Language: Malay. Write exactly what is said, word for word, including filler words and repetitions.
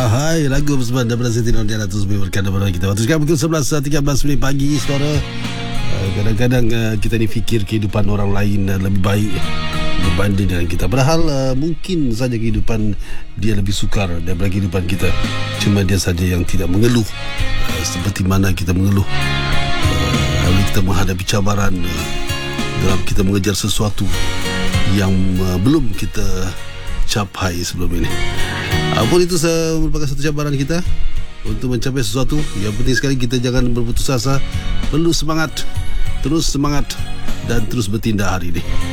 Hai, lagu bersama daripada Siti Nurhaliza terus berkata kepada kita. Waktu sekarang pukul sebelas tiga belas minit pagi, saudara. Kadang-kadang uh, kita ni fikir kehidupan orang lain uh, lebih baik berbanding dengan kita. Padahal uh, mungkin saja kehidupan dia lebih sukar daripada kehidupan kita. Cuma dia saja yang tidak mengeluh uh, seperti mana kita mengeluh uh, lalu kita menghadapi cabaran uh, dalam kita mengejar sesuatu yang uh, belum kita capai sebelum ini. Apapun itu merupakan satu cabaran kita untuk mencapai sesuatu. Yang penting sekali kita jangan berputus asa. Perlu semangat, terus semangat dan terus bertindak hari ini.